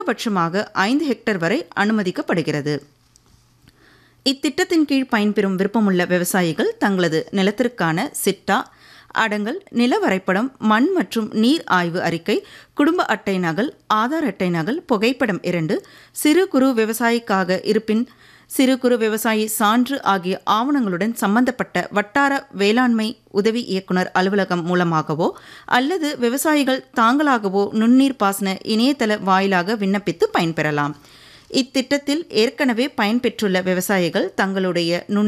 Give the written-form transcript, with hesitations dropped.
பட்சமாக 5 ஹெக்டேர் வரை அனுமதிக்கப்படுகிறது. இத்திட்டத்தின் கீழ் பயன்பெறும் விருப்பமுள்ள விவசாயிகள் தங்களது நிலத்திற்கான சிட்டா, அடங்கல், நில வரைபடம், மண் மற்றும் நீர் ஆய்வு அறிக்கை, குடும்ப அட்டை நகல், ஆதார் அட்டை நகல், புகைப்படம் 2, சிறு குறு விவசாயிக்காக இருப்பின் சிறு குறு விவசாயி சான்று ஆகிய ஆவணங்களுடன் சம்பந்தப்பட்ட வட்டார வேளாண்மை உதவி இயக்குனர் அலுவலகம் மூலமாகவோ அல்லது விவசாயிகள் தாங்களாகவோ நுண்ணீர் பாசன இணையதள வாயிலாக விண்ணப்பித்து பயன்பெறலாம். இத்திட்டத்தில் ஏற்கனவே பயன்பெற்றுள்ள விவசாயிகள் தங்களுடைய